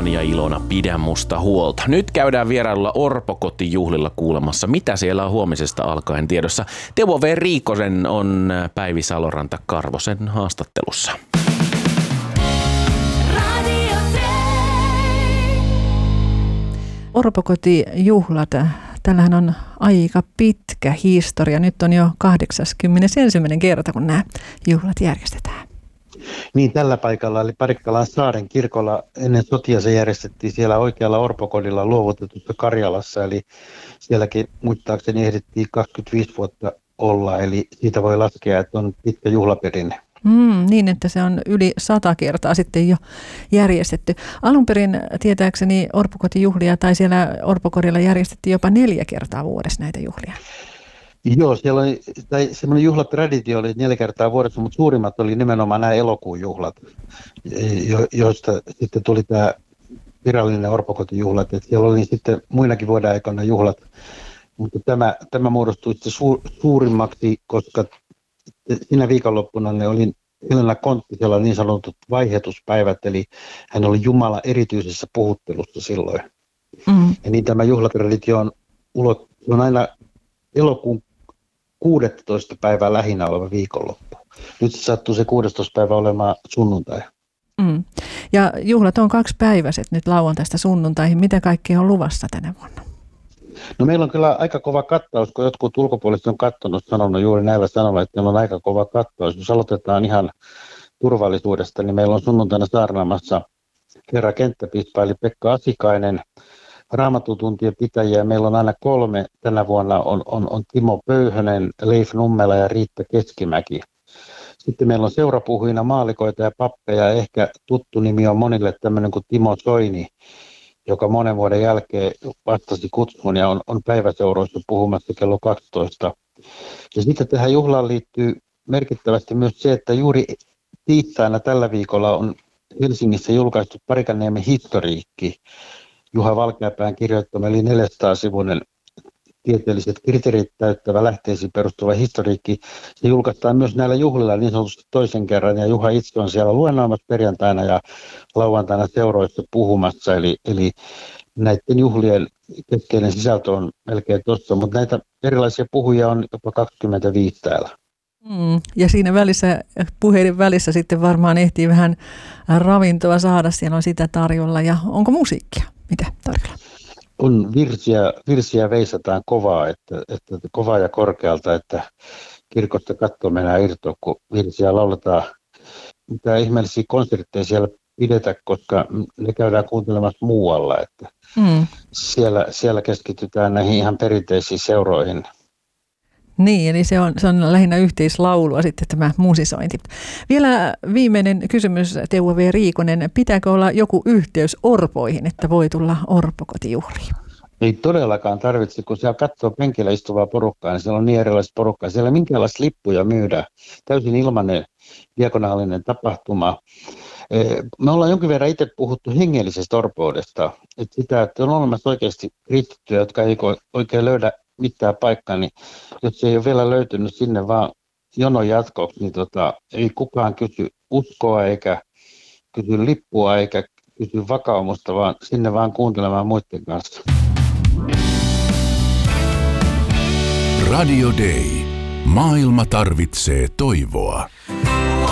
ja Ilona Pidä musta huolta. Nyt käydään vierailulla Orpokotijuhlilla kuulemassa, mitä siellä on huomisesta alkaen tiedossa. Teuvo V. Riikosen on Päivi Saloranta Karvosen haastattelussa. Orpokotijuhlat, tällähän on aika pitkä historia. Nyt on jo 81. kerta, kun nämä juhlat järjestetään. Niin, tällä paikalla eli Parikkalan Saaren kirkolla ennen sotia se järjestettiin siellä oikealla Orpokodilla luovutetussa Karjalassa. Eli sielläkin muistaakseni ehdittiin 25 vuotta olla, eli siitä voi laskea, että on pitkä juhlaperinne. Niin, että se on yli 100 kertaa sitten jo järjestetty. Alun perin tietääkseni Orpokotijuhlia tai siellä Orpokodilla järjestettiin jopa 4 kertaa vuodessa näitä juhlia. Joo, siellä oli, semmoinen juhlatraditio oli 4 kertaa vuodessa, mutta suurimmat oli nimenomaan nämä elokuun juhlat, joista sitten tuli tämä virallinen Orpokotijuhlat. Että siellä oli sitten muinakin vuoden aikana juhlat, mutta tämä muodostui suurimmaksi, koska siinä viikonloppuna ne oli Helena Konttisella niin sanotut vaihetuspäivät, eli hän oli Jumala erityisessä puhuttelussa silloin. Ja niin tämä juhlatraditio on aina elokuun 16. päivää lähinnä oleva viikonloppu. Nyt se sattuu se 16. päivä olemaan sunnuntai. Ja juhlat on 2-päiväiset nyt lauantaista sunnuntaihin. Mitä kaikkea on luvassa tänä vuonna? No meillä on kyllä aika kova kattaus, kun jotkut ulkopuoliset on sanonut juuri näillä sanoilla, että meillä on aika kova kattaus. Jos aloitetaan ihan turvallisuudesta, niin meillä on sunnuntaina saarnaamassa herra kenttäpiispa eli Pekka Asikainen, Raamatutuntien pitäjiä. Meillä on aina 3. Tänä vuonna on Timo Pöyhönen, Leif Nummela ja Riitta Keskimäki. Sitten meillä on seurapuhujina maalikoita ja pappeja. Ehkä tuttu nimi on monille tämmöinen kuin Timo Soini, joka monen vuoden jälkeen vastasi kutsuun ja on päiväseuroissa puhumassa kello 12. Ja sitten tähän juhlaan liittyy merkittävästi myös se, että juuri tiistaina tällä viikolla on Helsingissä julkaistu Parikanniemen historiikki, Juha Valkeapään kirjoittama, eli 400-sivuinen tieteelliset kriteerit täyttävä lähteisiin perustuva historiikki. Se julkaistaan myös näillä juhlilla niin sanotusti toisen kerran, ja Juha itse on siellä luennoimassa perjantaina ja lauantaina seuroissa puhumassa, eli näiden juhlien keskeinen sisältö on melkein tuossa, mutta näitä erilaisia puhujia on jopa 25 täällä. Ja siinä välissä, puheiden välissä sitten varmaan ehtii vähän ravintoa saada, siellä on sitä tarjolla, ja onko musiikkia? Mitä tarjolla? On virsiä veisataan kovaa, että kovaa ja korkealta, että kirkosta katto mennään irtoa, kun virsiä lauletaan. Mitä ihmeellisiä konsertteja siellä pidetä, koska ne käydään kuuntelemassa muualla, että siellä keskitytään näihin ihan perinteisiin seuroihin. Niin, eli se on lähinnä yhteislaulua sitten tämä musisointi. Vielä viimeinen kysymys, Teuvo V. Riikonen. Pitääkö olla joku yhteys orpoihin, että voi tulla orpokotijuhliin? Ei todellakaan tarvitse, kun siellä katsoo penkillä istuvaa porukkaa, niin siellä on niin erilaista porukkaa. Siellä ei minkäänlaista lippuja myydä. Täysin ilmainen diakonaalinen tapahtuma. Me ollaan jonkin verran itse puhuttu hengellisestä orpoudesta. Että sitä, että on olemassa oikeasti kristittyjä, jotka ei oikein löydä mitään paikkaa, niin jos se ei ole vielä löytynyt sinne vaan jonon jatkoksi, niin ei kukaan kysy uskoa eikä kysy lippua eikä kysy vakaumusta, vaan sinne vaan kuuntelemaan muiden kanssa. Radio Day. Maailma tarvitsee toivoa.